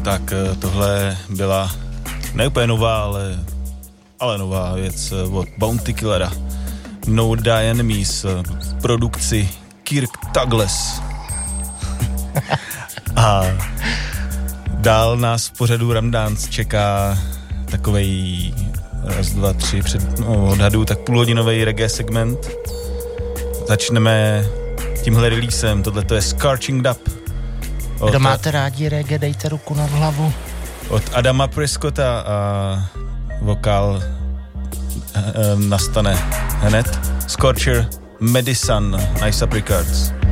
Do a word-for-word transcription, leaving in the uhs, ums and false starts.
Tak tohle byla neúplně nová, ale, ale nová věc od Bounty Killera. No Die Enemies, produkci Kirk Douglas. A dál nás v pořadu Rum Dance čeká takovej raz, dva, tři, před no, odhadu, tak půlhodinový reggae segment. Začneme tímhle releasem, tohle to je Scorching Dub. Kdo máte rádi reggae, dejte ruku nad hlavu. Od Adama Prescotta a vokál e, nastane hned. Scorcher, Medicine, Nice Up Records.